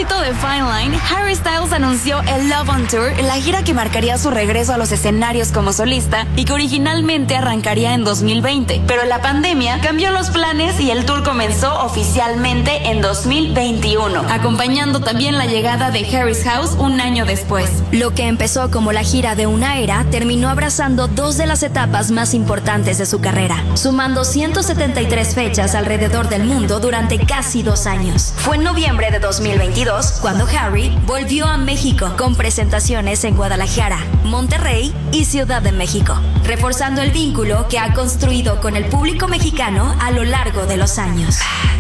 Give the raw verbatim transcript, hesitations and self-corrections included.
éxito de Fine Line, Harry Styles anunció el Love on Tour, la gira que marcaría su regreso a los escenarios como solista y que originalmente arrancaría en dos mil veinte. Pero la pandemia cambió los planes y el tour comenzó oficialmente en dos mil veintiuno, acompañando también la llegada de Harry's House un año después. Lo que empezó como la gira de una era terminó abrazando dos de las etapas más importantes de su carrera, sumando ciento setenta y tres fechas alrededor del mundo durante casi dos años. Fue en noviembre de dos mil veintidós cuando Harry volvió a México con presentaciones en Guadalajara, Monterrey y Ciudad de México, reforzando el vínculo que ha construido con el público mexicano a lo largo de los años.